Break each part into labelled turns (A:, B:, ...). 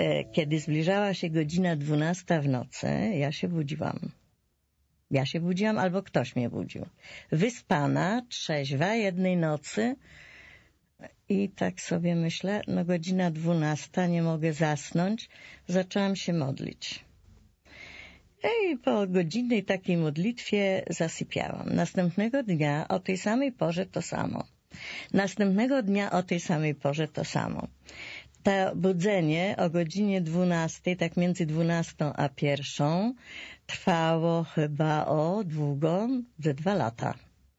A: kiedy zbliżała się godzina 12 w nocy, ja się budziłam albo ktoś mnie budził. Wyspana, trzeźwa jednej nocy i tak sobie myślę, no godzina 12, nie mogę zasnąć. Zaczęłam się modlić. I po godzinnej takiej modlitwie zasypiałam. Następnego dnia o tej samej porze to samo. Następnego dnia o tej samej porze to samo. To budzenie o godzinie 12, tak między 12 a 1, trwało chyba długo, ze 2 lata.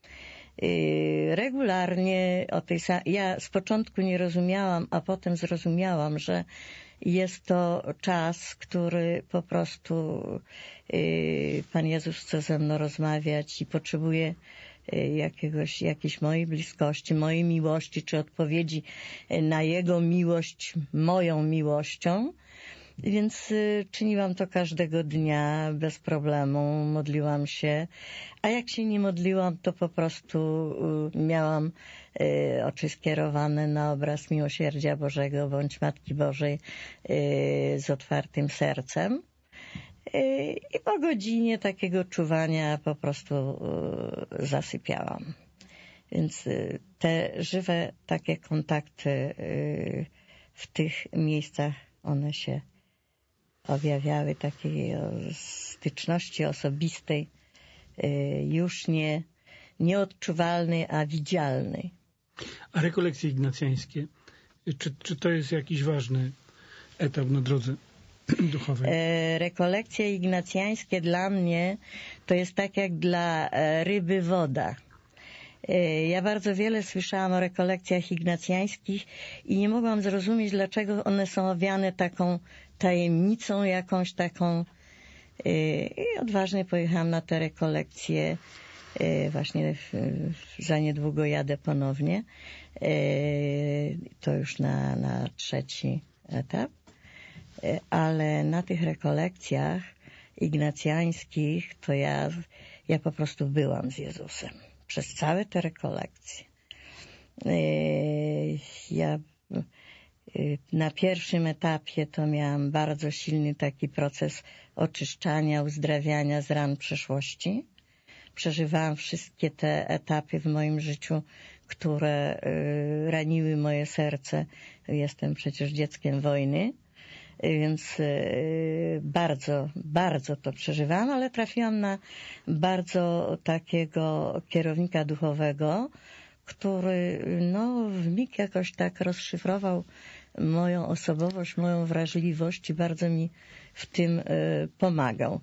A: Regularnie ja z początku nie rozumiałam, a potem zrozumiałam, że jest to czas, który po prostu Pan Jezus chce ze mną rozmawiać i potrzebuje jakiejś mojej bliskości, mojej miłości, czy odpowiedzi na Jego miłość moją miłością. Więc czyniłam to każdego dnia bez problemu, modliłam się, a jak się nie modliłam, to po prostu miałam oczy skierowane na obraz Miłosierdzia Bożego bądź Matki Bożej z otwartym sercem. I po godzinie takiego czuwania po prostu zasypiałam. Więc te żywe takie kontakty w tych miejscach, one się objawiały, takiej styczności osobistej, już nieodczuwalnej, a widzialnej.
B: A rekolekcje ignacjańskie, czy to jest jakiś ważny etap na drodze duchowej?
A: Rekolekcje ignacjańskie dla mnie to jest tak jak dla ryby woda. Ja bardzo wiele słyszałam o rekolekcjach ignacjańskich i nie mogłam zrozumieć, dlaczego one są owiane taką tajemnicą, jakąś taką. I odważnie pojechałam na te rekolekcje. Właśnie za niedługo jadę ponownie. To już na 3. etap. Ale na tych rekolekcjach ignacjańskich to ja po prostu byłam z Jezusem. Przez całe te rekolekcje. Ja na pierwszym etapie to miałam bardzo silny taki proces oczyszczania, uzdrawiania z ran przeszłości. Przeżywałam wszystkie te etapy w moim życiu, które raniły moje serce. Jestem przecież dzieckiem wojny. Więc bardzo, bardzo to przeżywałam, ale trafiłam na bardzo takiego kierownika duchowego, który w mig jakoś tak rozszyfrował moją osobowość, moją wrażliwość i bardzo mi w tym pomagał.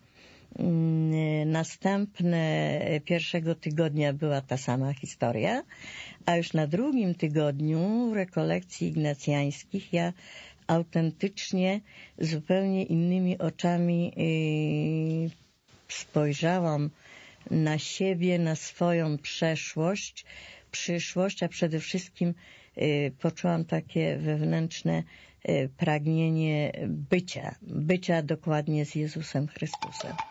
A: Następne 1. tygodnia była ta sama historia, a już na 2. tygodniu rekolekcji ignacjańskich ja autentycznie zupełnie innymi oczami spojrzałam na siebie, na swoją przeszłość, przyszłość, a przede wszystkim poczułam takie wewnętrzne pragnienie bycia dokładnie z Jezusem Chrystusem.